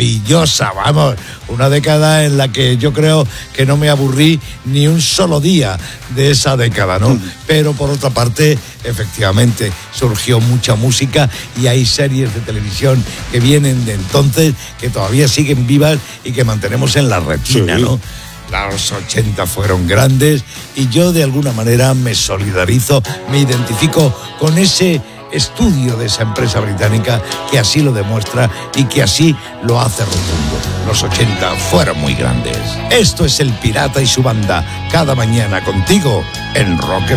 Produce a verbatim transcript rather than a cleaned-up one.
maravillosa, vamos, una década en la que yo creo que no me aburrí ni un solo día de esa década, ¿no? Pero por otra parte, efectivamente, surgió mucha música y hay series de televisión que vienen de entonces, que todavía siguen vivas y que mantenemos en la retina, ¿no? Los ochenta fueron grandes y yo de alguna manera me solidarizo, me identifico con ese estudio de esa empresa británica que así lo demuestra y que así lo hace rotundo. Los ochenta fueron muy grandes. Esto es El Pirata y su banda, cada mañana contigo en Rock F